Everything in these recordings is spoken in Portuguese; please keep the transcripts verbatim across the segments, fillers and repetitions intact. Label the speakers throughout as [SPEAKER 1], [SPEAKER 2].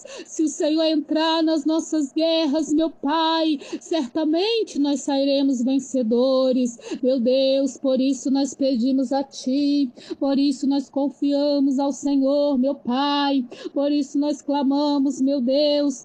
[SPEAKER 1] Se o Senhor entrar nas nossas guerras, meu Pai, certamente nós sairemos vencedores. Meu Deus, por isso nós pedimos a Ti, por isso nós confiamos ao Senhor, meu Pai, por isso nós clamamos, meu Deus.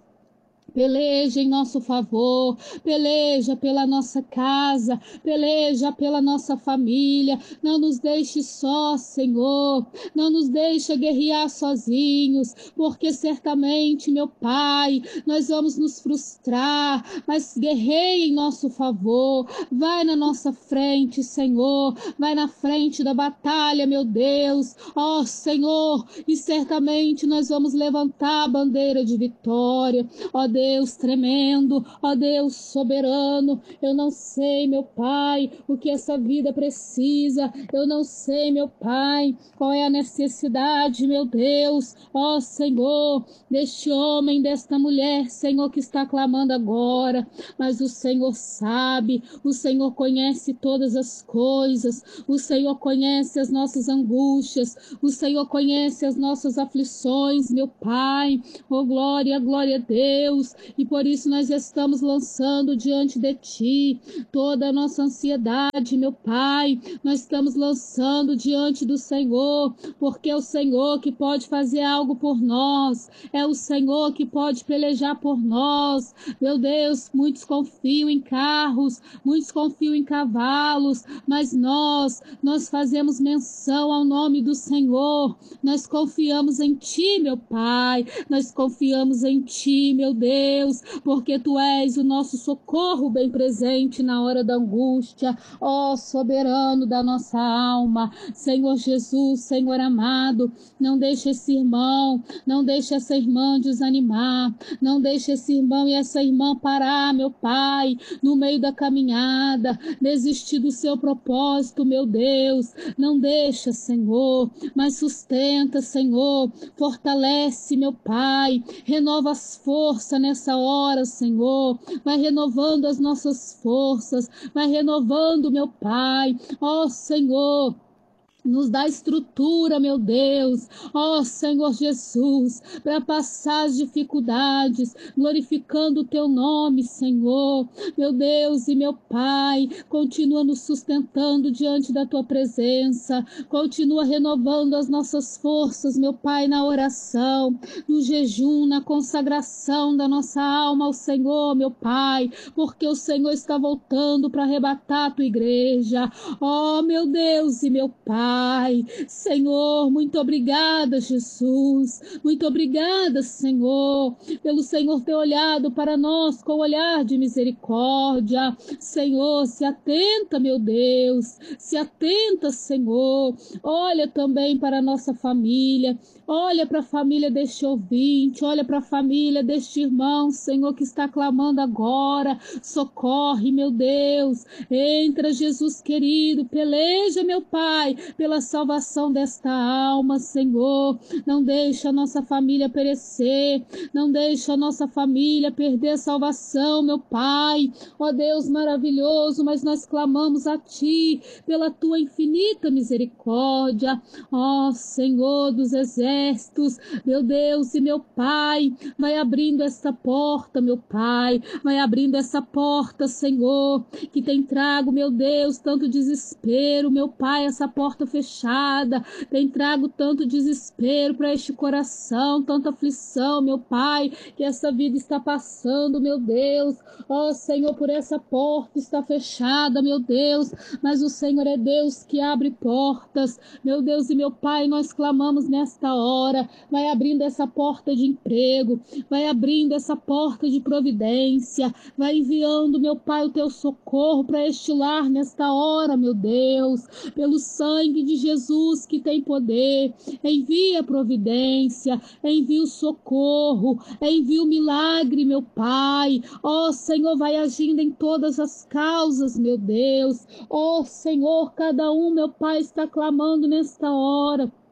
[SPEAKER 1] Peleja em nosso favor, peleja pela nossa casa, peleja pela nossa família. Não nos deixe só, Senhor, não nos deixe guerrear sozinhos, porque certamente, meu Pai, nós vamos nos frustrar, mas guerreie em nosso favor. Vai na nossa frente, Senhor, vai na frente da batalha, meu Deus. Ó Senhor, e certamente nós vamos levantar a bandeira de vitória. Ó Deus, Deus tremendo, ó Deus soberano, eu não sei, meu Pai, o que essa vida precisa, eu não sei, meu Pai, qual é a necessidade, meu Deus, ó Senhor, deste homem, desta mulher, Senhor, que está clamando agora, mas o Senhor sabe, o Senhor conhece todas as coisas, o Senhor conhece as nossas angústias, o Senhor conhece as nossas aflições, meu Pai, oh glória, glória a Deus, e por isso nós estamos lançando diante de Ti toda a nossa ansiedade, meu Pai, nós estamos lançando diante do Senhor, porque é o Senhor que pode fazer algo por nós, é o Senhor que pode pelejar por nós, meu Deus, muitos confiam em carros, muitos confiam em cavalos, mas nós, nós fazemos menção ao nome do Senhor, nós confiamos em Ti, meu Pai, nós confiamos em Ti, meu Deus, Deus, porque Tu és o nosso socorro bem presente na hora da angústia, ó soberano da nossa alma, Senhor Jesus, Senhor amado, não deixe esse irmão, não deixe essa irmã desanimar, não deixe esse irmão e essa irmã parar, meu Pai, no meio da caminhada, desistir do seu propósito, meu Deus, não deixa, Senhor, mas sustenta, Senhor, fortalece, meu Pai, renova as forças nessa hora, Senhor, vai renovando as nossas forças, vai renovando, meu Pai, ó Senhor, nos dá estrutura, meu Deus, ó Senhor Jesus, para passar as dificuldades, glorificando o Teu nome, Senhor, meu Deus e meu Pai, continua nos sustentando diante da Tua presença, continua renovando as nossas forças, meu Pai, na oração, no jejum, na consagração da nossa alma ao Senhor, meu Pai, porque o Senhor está voltando para arrebatar a Tua igreja, ó meu Deus e meu Pai, Pai, Senhor, muito obrigada, Jesus, muito obrigada, Senhor, pelo Senhor ter olhado para nós com olhar de misericórdia, Senhor, se atenta, meu Deus, se atenta, Senhor, olha também para a nossa família, olha para a família deste ouvinte, olha para a família deste irmão, Senhor, que está clamando agora, socorre, meu Deus, entra, Jesus querido, peleja, meu Pai, pela salvação desta alma, Senhor, não deixa a nossa família perecer, não deixa a nossa família perder a salvação, meu Pai, ó Deus maravilhoso, mas nós clamamos a Ti, pela Tua infinita misericórdia, ó Senhor dos exércitos, meu Deus e meu Pai, vai abrindo essa porta, meu Pai, vai abrindo essa porta, Senhor, que tem trago, meu Deus, tanto desespero, meu Pai, essa porta fechada, tem trago tanto desespero para este coração, tanta aflição, meu Pai, que essa vida está passando, meu Deus, ó Senhor, por essa porta está fechada, meu Deus, mas o Senhor é Deus que abre portas, meu Deus e meu Pai, nós clamamos nesta hora, vai abrindo essa porta de emprego, vai abrindo essa porta de providência, vai enviando, meu Pai, o Teu socorro para este lar nesta hora, meu Deus, pelo sangue de Jesus que tem poder, envia a providência, envia o socorro, envia o milagre, meu Pai, ó Senhor, vai agindo em todas as causas, meu Deus, ó Senhor, cada um, meu Pai, está clamando nesta hora,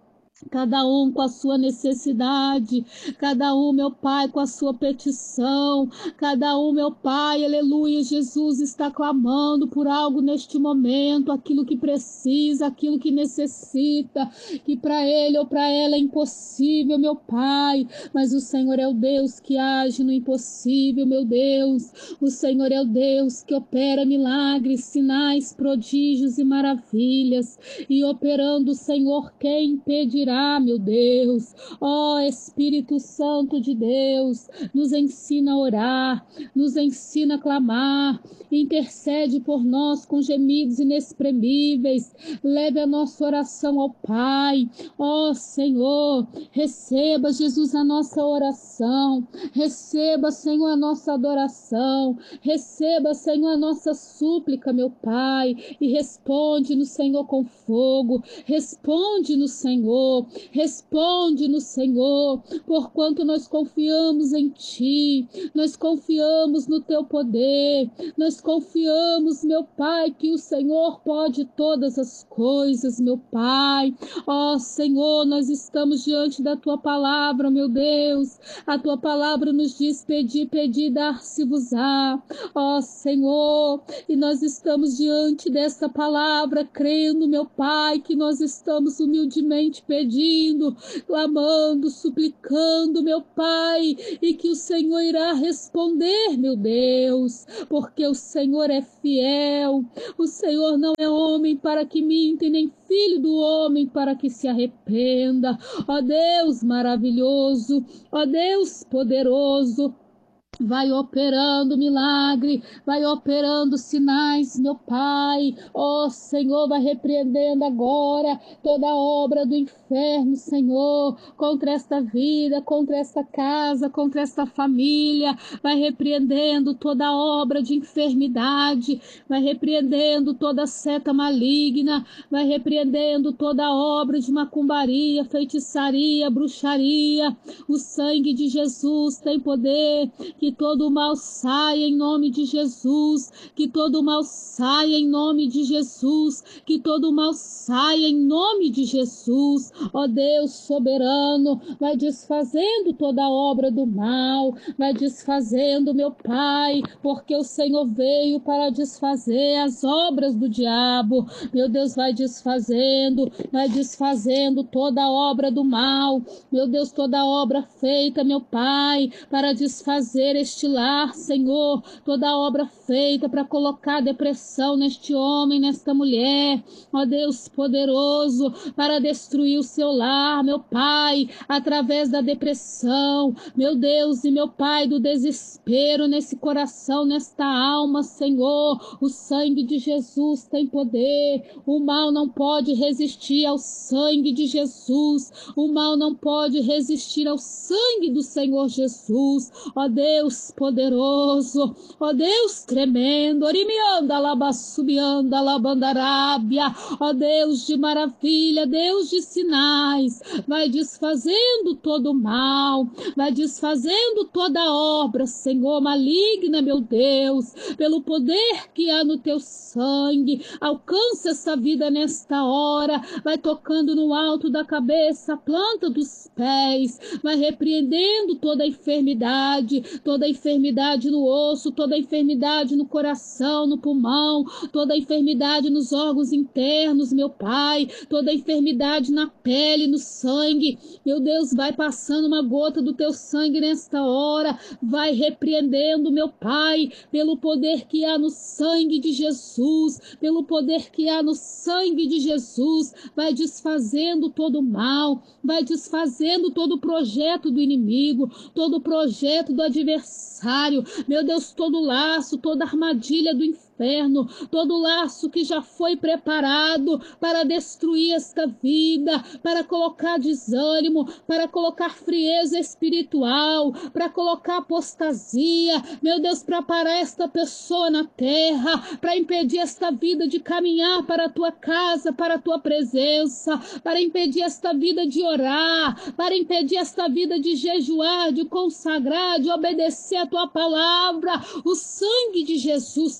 [SPEAKER 1] Cada um com a sua necessidade, cada um, meu Pai, com a sua petição, cada um, meu Pai, aleluia, Jesus está clamando por algo neste momento, aquilo que precisa, aquilo que necessita, que para ele ou para ela é impossível, meu Pai, mas o Senhor é o Deus que age no impossível, meu Deus, o Senhor é o Deus que opera milagres, sinais, prodígios e maravilhas, e operando, Senhor, quem impedirá? Ah, meu Deus, ó Espírito Santo de Deus, nos ensina a orar, nos ensina a clamar, intercede por nós com gemidos inexprimíveis, leve a nossa oração ao Pai, ó Senhor, receba, Jesus, a nossa oração, receba, Senhor, a nossa adoração, receba, Senhor, a nossa súplica, meu Pai, e responde no Senhor com fogo, responde no Senhor, responde no Senhor, porquanto nós confiamos em Ti, nós confiamos no Teu poder, nós confiamos, meu Pai, que o Senhor pode todas as coisas, meu Pai. Ó Senhor, nós estamos diante da Tua palavra, meu Deus, a Tua palavra nos diz: pedir, pedir, dar-se-vos-á. Ó Senhor, e nós estamos diante dessa palavra, crendo, meu Pai, que nós estamos humildemente pedindo, clamando, suplicando, meu Pai, e que o Senhor irá responder, meu Deus, porque o Senhor é fiel, o Senhor não é homem para que minta, e nem filho do homem para que se arrependa. Ó Deus maravilhoso, ó Deus poderoso, vai operando milagre, vai operando sinais, meu Pai. Ó Senhor, vai repreendendo agora toda obra do inferno, Senhor, contra esta vida, contra esta casa, contra esta família. Vai repreendendo toda obra de enfermidade, vai repreendendo toda seta maligna, vai repreendendo toda obra de macumbaria, feitiçaria, bruxaria. O sangue de Jesus tem poder. Que todo mal saia em nome de Jesus, que todo mal saia em nome de Jesus, que todo mal saia em nome de Jesus. Ó Deus soberano, vai desfazendo toda obra do mal, vai desfazendo, meu Pai, porque o Senhor veio para desfazer as obras do diabo. Meu Deus, vai desfazendo, vai desfazendo toda obra do mal, meu Deus, toda obra feita, meu Pai, para desfazer este lar, Senhor, toda obra feita para colocar depressão neste homem, nesta mulher, ó Deus poderoso, para destruir o seu lar, meu Pai, através da depressão, meu Deus e meu Pai, do desespero nesse coração, nesta alma, Senhor, o sangue de Jesus tem poder, o mal não pode resistir ao sangue de Jesus, o mal não pode resistir ao sangue do Senhor Jesus. Ó Deus poderoso, ó Deus tremendo, orimianda, labassubianda, labandarábia, ó Deus de maravilha, Deus de sinais, vai desfazendo todo o mal, vai desfazendo toda obra, Senhor, maligna, meu Deus, pelo poder que há no teu sangue. Alcança essa vida nesta hora, vai tocando no alto da cabeça, a planta dos pés, vai repreendendo toda a enfermidade, toda a enfermidade no osso, toda a enfermidade no coração, no pulmão, toda a enfermidade nos órgãos internos, meu Pai, toda a enfermidade na pele, no sangue. Meu Deus, vai passando uma gota do teu sangue nesta hora, vai repreendendo, meu Pai, pelo poder que há no sangue de Jesus, pelo poder que há no sangue de Jesus, vai desfazendo todo o mal, vai desfazendo todo o projeto do inimigo, todo o projeto do adversário, meu Deus, todo laço, toda armadilha do inferno, todo laço que já foi preparado para destruir esta vida, para colocar desânimo, para colocar frieza espiritual, para colocar apostasia, meu Deus, para parar esta pessoa na terra, para impedir esta vida de caminhar para a tua casa, para a tua presença, para impedir esta vida de orar, para impedir esta vida de jejuar, de consagrar, de obedecer a tua palavra. O sangue de Jesus tem poder.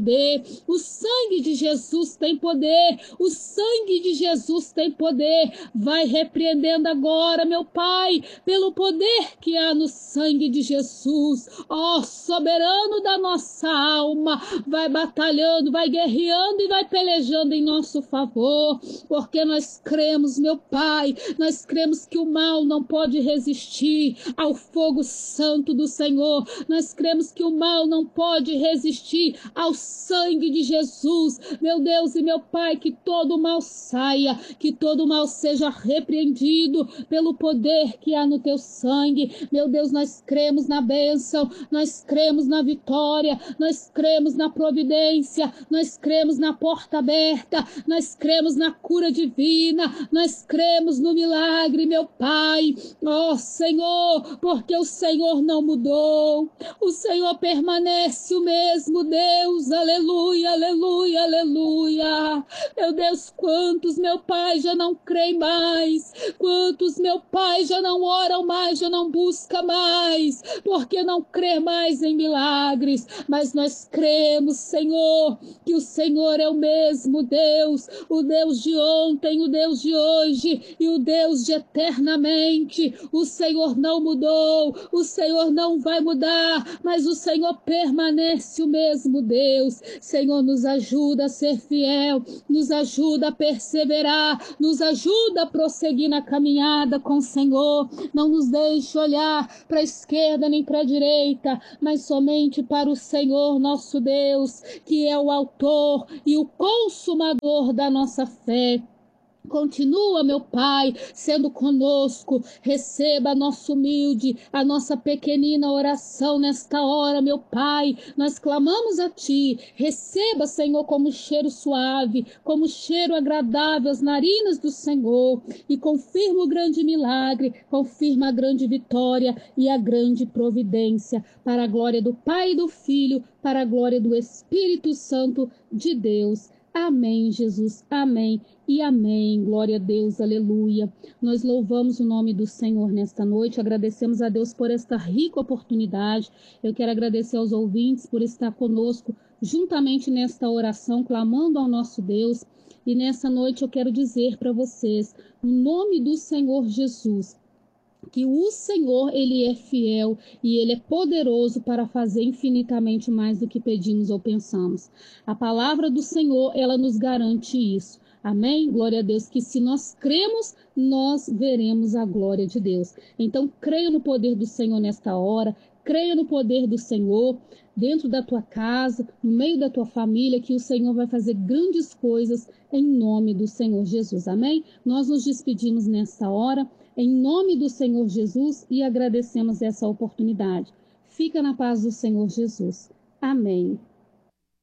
[SPEAKER 1] poder, o sangue de Jesus tem poder, o sangue de Jesus tem poder. Vai repreendendo agora, meu Pai, pelo poder que há no sangue de Jesus. Ó, soberano da nossa alma, vai batalhando, vai guerreando e vai pelejando em nosso favor, porque nós cremos, meu Pai, nós cremos que o mal não pode resistir ao fogo santo do Senhor, nós cremos que o mal não pode resistir ao sangue de Jesus, meu Deus e meu Pai, que todo mal saia, que todo mal seja repreendido pelo poder que há no teu sangue, meu Deus, nós cremos na bênção, nós cremos na vitória, nós cremos na providência, nós cremos na porta aberta, nós cremos na cura divina, nós cremos no milagre, meu Pai, ó Senhor, porque o Senhor não mudou, o Senhor permanece o mesmo Deus, aleluia, aleluia, aleluia, meu Deus, quantos, meu Pai, já não creem mais, quantos, meu Pai, já não oram mais, já não buscam mais, porque não crê mais em milagres, mas nós cremos, Senhor, que o Senhor é o mesmo Deus, o Deus de ontem, o Deus de hoje e o Deus de eternamente. O Senhor não mudou, o Senhor não vai mudar, mas o Senhor permanece o mesmo Deus. Senhor, nos ajuda a ser fiel, nos ajuda a perseverar, nos ajuda a prosseguir na caminhada com o Senhor. Não nos deixe olhar para a esquerda nem para a direita, mas somente para o Senhor nosso Deus, que é o autor e o consumador da nossa fé. Continua, meu Pai, sendo conosco, receba a nossa humilde, a nossa pequenina oração nesta hora, meu Pai, nós clamamos a Ti, receba, Senhor, como cheiro suave, como cheiro agradável às narinas do Senhor, e confirma o grande milagre, confirma a grande vitória e a grande providência, para a glória do Pai e do Filho, para a glória do Espírito Santo de Deus. Amém, Jesus, amém e amém, glória a Deus, aleluia. Nós louvamos o nome do Senhor nesta noite, agradecemos a Deus por esta rica oportunidade. Eu quero agradecer aos ouvintes por estar conosco juntamente nesta oração, clamando ao nosso Deus. E nessa noite eu quero dizer para vocês, no nome do Senhor Jesus, que o Senhor, Ele é fiel e Ele é poderoso para fazer infinitamente mais do que pedimos ou pensamos. A palavra do Senhor, ela nos garante isso. Amém? Glória a Deus, que se nós cremos, nós veremos a glória de Deus. Então, creia no poder do Senhor nesta hora, creia no poder do Senhor dentro da tua casa, no meio da tua família, que o Senhor vai fazer grandes coisas em nome do Senhor Jesus. Amém? Nós nos despedimos nesta hora, em nome do Senhor Jesus, e agradecemos essa oportunidade. Fica na paz do Senhor Jesus. Amém.